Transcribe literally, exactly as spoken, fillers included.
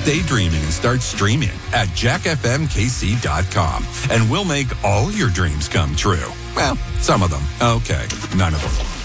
daydreaming and start streaming at jack f m k c dot com. And we'll make all your dreams come true. Well, some of them. Okay, none of them.